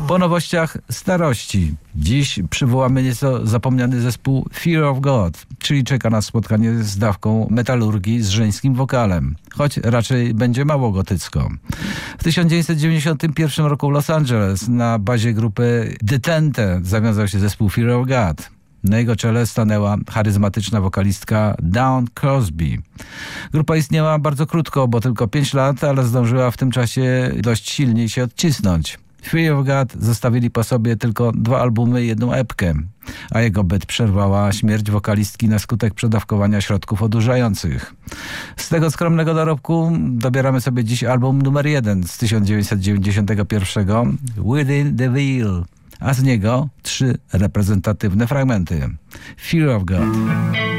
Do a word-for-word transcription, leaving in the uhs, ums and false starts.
Po nowościach starości. Dziś przywołamy nieco zapomniany zespół Fear of God, czyli czeka nas spotkanie z dawką metalurgii z żeńskim wokalem, choć raczej będzie mało gotycko. W tysiąc dziewięćset dziewięćdziesiątym pierwszym roku w Los Angeles na bazie grupy Detente zawiązał się zespół Fear of God. Na jego czele stanęła charyzmatyczna wokalistka Dawn Crosby. Grupa istniała bardzo krótko, bo tylko pięć lat, ale zdążyła w tym czasie dość silnie się odcisnąć. Fear of God zostawili po sobie tylko dwa albumy i jedną epkę, a jego byt przerwała śmierć wokalistki na skutek przedawkowania środków odurzających. Z tego skromnego dorobku dobieramy sobie dziś album numer jeden z tysiąc dziewięćset dziewięćdziesiątego pierwszego, Within the Veil, a z niego trzy reprezentatywne fragmenty. Fear of God.